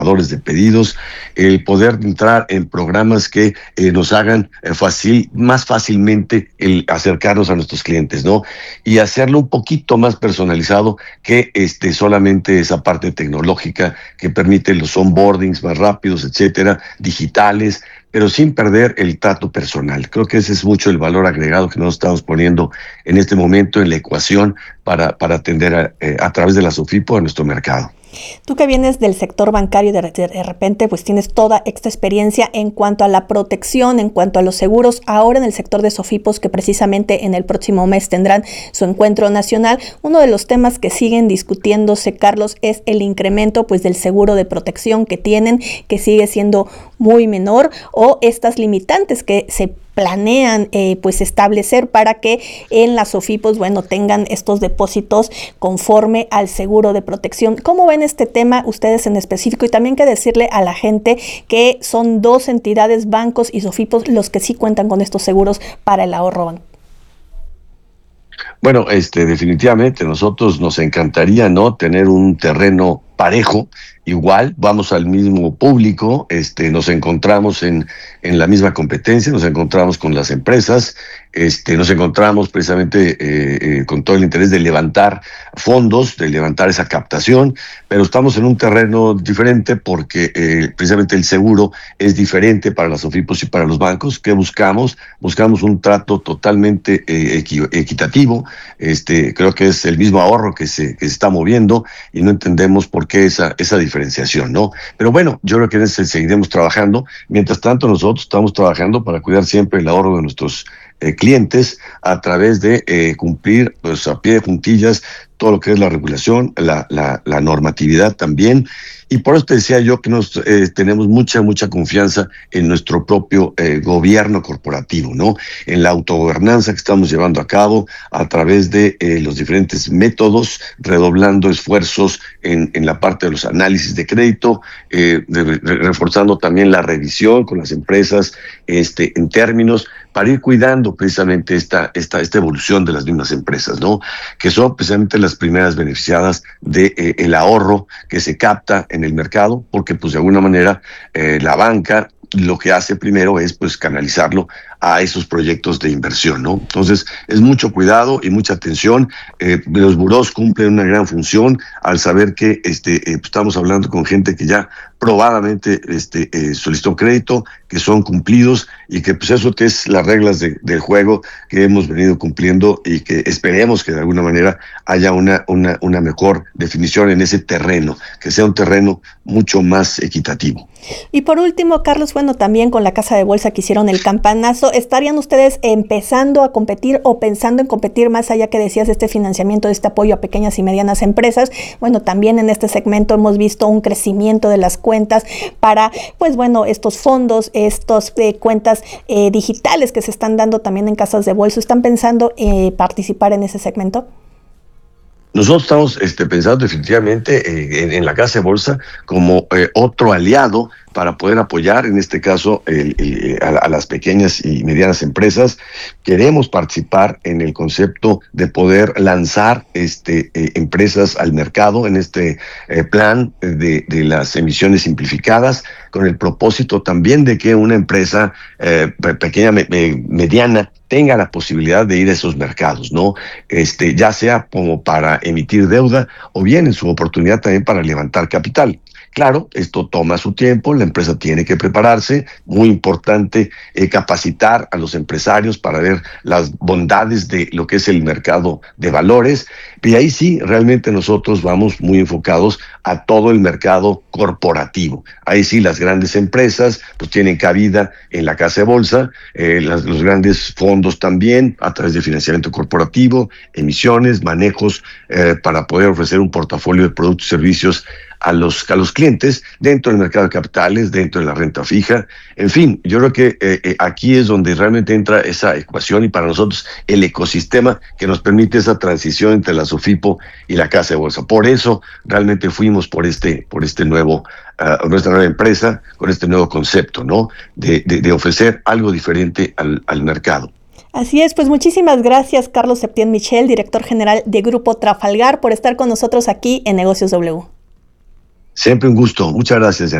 de pedidos, el poder entrar en programas que nos hagan más fácilmente el acercarnos a nuestros clientes, ¿no? Y hacerlo un poquito más personalizado que solamente esa parte tecnológica que permite los onboardings más rápidos, etcétera, digitales, pero sin perder el trato personal. Creo que ese es mucho el valor agregado que nos estamos poniendo en este momento en la ecuación para atender a través de la SOFIPO a nuestro mercado. Tú que vienes del sector bancario, de repente pues tienes toda esta experiencia en cuanto a la protección, en cuanto a los seguros, ahora en el sector de SOFIPOS, que precisamente en el próximo mes tendrán su encuentro nacional. Uno de los temas que siguen discutiéndose, Carlos, es el incremento pues del seguro de protección que tienen, que sigue siendo muy menor, o estas limitantes que se planean pues establecer para que en las SOFIPOS, bueno, tengan estos depósitos conforme al seguro de protección. ¿Cómo ven este tema ustedes en específico? Y también que decirle a la gente que son dos entidades, bancos y SOFIPOS, los que sí cuentan con estos seguros para el ahorro bancario. Bueno, definitivamente nosotros nos encantaría, ¿no?, tener un terreno parejo, igual, vamos al mismo público, nos encontramos en la misma competencia, nos encontramos con las empresas, nos encontramos precisamente con todo el interés de levantar fondos, de levantar esa captación, pero estamos en un terreno diferente porque precisamente el seguro es diferente para las SOFIPOS y para los bancos. ¿Qué buscamos? Buscamos un trato totalmente equitativo. Creo que es el mismo ahorro que se está moviendo y no entendemos por qué esa diferenciación, ¿no? Pero bueno, yo creo que en ese seguiremos trabajando. Mientras tanto, nosotros estamos trabajando para cuidar siempre el ahorro de nuestros clientes a través de cumplir pues a pie de juntillas todo lo que es la regulación, la normatividad también. Y por eso te decía yo que tenemos mucha confianza en nuestro propio gobierno corporativo, ¿no? En la autogobernanza que estamos llevando a cabo a través de los diferentes métodos, redoblando esfuerzos en la parte de los análisis de crédito, reforzando también la revisión con las empresas en términos para ir cuidando precisamente esta evolución de las mismas empresas, ¿no? Que son precisamente las primeras beneficiadas de el ahorro que se capta en el mercado, porque pues de alguna manera la banca lo que hace primero es pues canalizarlo a esos proyectos de inversión, ¿no? Entonces es mucho cuidado y mucha atención. Los burós cumplen una gran función al saber que estamos hablando con gente que ya probadamente solicitó crédito, que son cumplidos y que pues eso que es las reglas del juego que hemos venido cumpliendo y que esperemos que de alguna manera haya una mejor definición en ese terreno, que sea un terreno mucho más equitativo. Y por último, Carlos, bueno, también con la Casa de Bolsa que hicieron el campanazo, ¿estarían ustedes empezando a competir o pensando en competir más allá que decías este financiamiento, este apoyo a pequeñas y medianas empresas? Bueno, también en este segmento hemos visto un crecimiento de las cuentas para, pues bueno, estos fondos, estos cuentas digitales que se están dando también en casas de bolsa. ¿Están pensando participar en ese segmento? Nosotros estamos pensando definitivamente en la Casa de Bolsa como otro aliado para poder apoyar, en este caso, a las pequeñas y medianas empresas. Queremos participar en el concepto de poder lanzar empresas al mercado en este plan de las emisiones simplificadas, con el propósito también de que una empresa pequeña, mediana, tenga la posibilidad de ir a esos mercados, ¿no? Ya sea como para emitir deuda o bien en su oportunidad también para levantar capital. Claro, esto toma su tiempo, la empresa tiene que prepararse, muy importante capacitar a los empresarios para ver las bondades de lo que es el mercado de valores, y ahí sí, realmente nosotros vamos muy enfocados a todo el mercado corporativo. Ahí sí, las grandes empresas pues tienen cabida en la Casa de Bolsa, los grandes fondos también, a través de financiamiento corporativo, emisiones, manejos para poder ofrecer un portafolio de productos y servicios a los clientes dentro del mercado de capitales, dentro de la renta fija. En fin, yo creo que aquí es donde realmente entra esa ecuación y para nosotros el ecosistema que nos permite esa transición entre la SOFIPO y la Casa de Bolsa. Por eso realmente fuimos por nuestra nueva empresa, con este nuevo concepto, ¿no? De ofrecer algo diferente al mercado. Así es, pues muchísimas gracias, Carlos Septién Michel, director general de Grupo Trafalgar, por estar con nosotros aquí en Negocios W. Siempre un gusto. Muchas gracias.